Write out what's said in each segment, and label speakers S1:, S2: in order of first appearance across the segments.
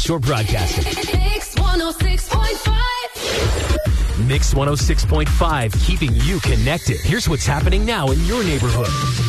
S1: Shore Broadcasting.
S2: Mix 106.5.
S1: Mix 106.5, keeping you connected. Here's what's happening now in your neighborhood.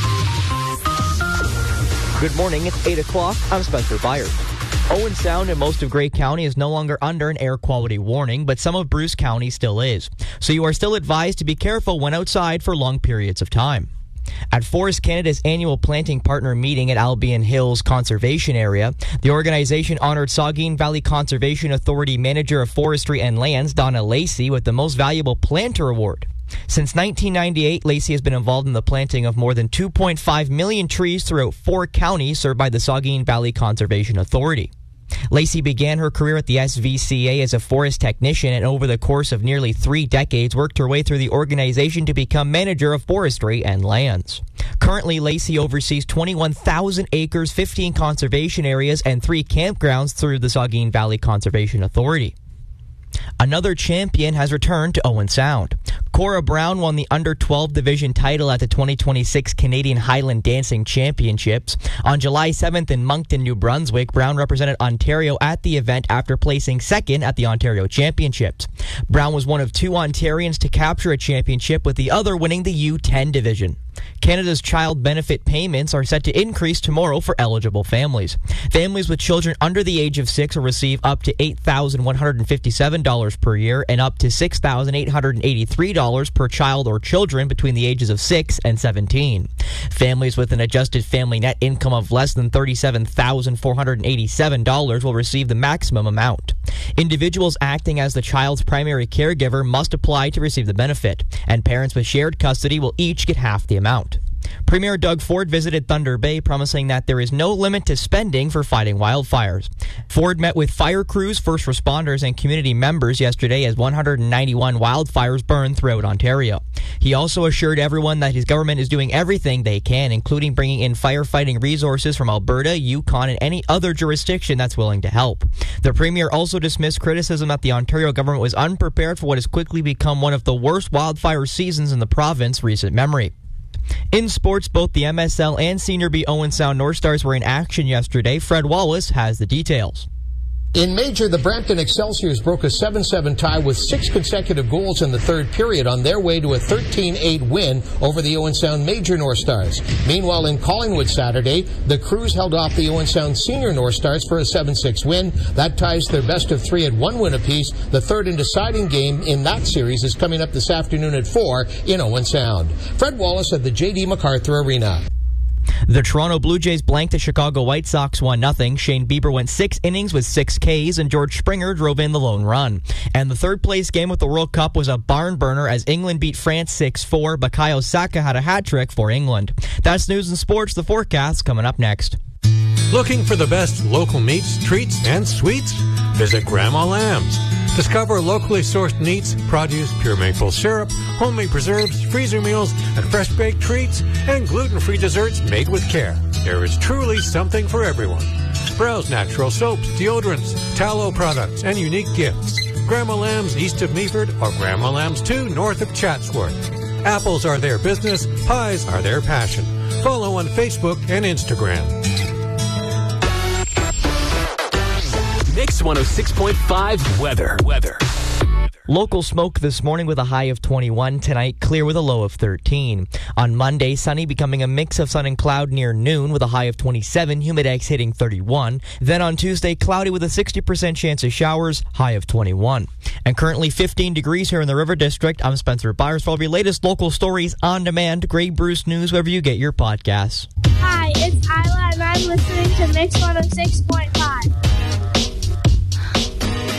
S3: Good morning. It's 8 o'clock. I'm Spencer Byers. Owen Sound in most of Grey County is no longer under an air quality warning, but some of Bruce County still is. So you are still advised to be careful when outside for long periods of time. At Forest Canada's annual planting partner meeting at Albion Hills Conservation Area, the organization honored Saugeen Valley Conservation Authority Manager of Forestry and Lands, Donna Lacey, with the Most Valuable Planter Award. Since 1998, Lacey has been involved in the planting of more than 2.5 million trees throughout 4 counties served by the Saugeen Valley Conservation Authority. Lacey began her career at the SVCA as a forest technician and over the course of nearly 3 decades worked her way through the organization to become manager of forestry and lands. Currently, Lacey oversees 21,000 acres, 15 conservation areas, and 3 campgrounds through the Saugeen Valley Conservation Authority. Another champion has returned to Owen Sound. Cora Brown won the Under-12 division title at the 2026 Canadian Highland Dancing Championships. On July 7th in Moncton, New Brunswick, Brown represented Ontario at the event after placing second at the Ontario Championships. Brown was one of 2 Ontarians to capture a championship, with the other winning the U10 division. Canada's child benefit payments are set to increase tomorrow for eligible families. Families with children under the age of 6 will receive up to $8,157 per year and up to $6,883 per child or children between the ages of 6 and 17. Families with an adjusted family net income of less than $37,487 will receive the maximum amount. Individuals acting as the child's primary caregiver must apply to receive the benefit, and parents with shared custody will each get half the amount. Premier Doug Ford visited Thunder Bay, promising that there is no limit to spending for fighting wildfires. Ford met with fire crews, first responders, and community members yesterday as 191 wildfires burned throughout Ontario. He also assured everyone that his government is doing everything they can, including bringing in firefighting resources from Alberta, Yukon, and any other jurisdiction that's willing to help. The Premier also dismissed criticism that the Ontario government was unprepared for what has quickly become one of the worst wildfire seasons in the province's recent memory. In sports, both the MSL and Senior B Owen Sound North Stars were in action yesterday. Fred Wallace has the details.
S4: In Major, the Brampton Excelsiors broke a 7-7 tie with 6 consecutive goals in the third period on their way to a 13-8 win over the Owen Sound Major North Stars. Meanwhile, in Collingwood Saturday, the Crews held off the Owen Sound Senior North Stars for a 7-6 win. That ties their best of 3 at 1 win apiece. The third and deciding game in that series is coming up this afternoon at 4 in Owen Sound. Fred Wallace at the J.D. MacArthur Arena.
S3: The Toronto Blue Jays blanked the Chicago White Sox 1-0. Shane Bieber went 6 innings with 6 Ks, and George Springer drove in the lone run. And the third-place game with the World Cup was a barn burner as England beat France 6-4. Bukayo Saka had a hat-trick for England. That's news and sports. The forecast coming up next.
S5: Looking for the best local meats, treats, and sweets? Visit Grandma Lamb's. Discover locally sourced meats, produce, pure maple syrup, homemade preserves, freezer meals, and fresh-baked treats, and gluten-free desserts made with care. There is truly something for everyone. Browse natural soaps, deodorants, tallow products, and unique gifts. Grandma Lamb's east of Meaford or Grandma Lamb's 2 north of Chatsworth. Apples are their business, pies are their passion. Follow on Facebook and Instagram.
S1: Mix 106.5 weather.
S3: Local smoke this morning with a high of 21. Tonight, clear with a low of 13. On Monday, sunny becoming a mix of sun and cloud near noon with a high of 27. Humidex hitting 31. Then on Tuesday, cloudy with a 60% chance of showers, high of 21. And currently 15 degrees here in the River District. I'm Spencer Byers. For all of your latest local stories on demand, Grey Bruce News, wherever you get your podcasts.
S6: Hi, it's Isla, and I'm listening to Mix 106.5.